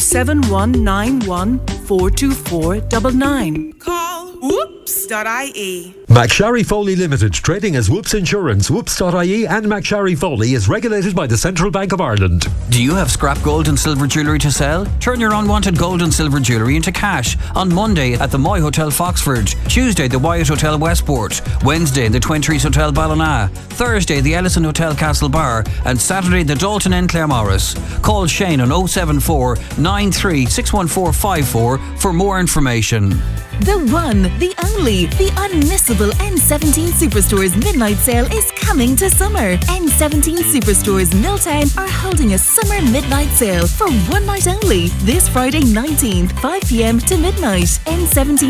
07191 424 99. Call whoops.ie. McSharry Foley Limited, trading as Whoops Insurance, Whoops.ie and McSharry Foley is regulated by the Central Bank of Ireland. Do you have scrap gold and silver jewellery to sell? Turn your unwanted gold and silver jewellery into cash on Monday at the Moy Hotel Foxford, Tuesday the Wyatt Hotel Westport, Wednesday the Twentries Hotel Ballina, Thursday the Ellison Hotel Castlebar and Saturday the Dalton Inn Claremorris. Call Shane on 074 93 61454 for more information. The one, the only, the unmissable N17 Superstores Midnight Sale is coming to summer. N17 Superstores Milltown are holding a summer midnight sale for one night only. This Friday 19th, 5 p.m. to midnight. N17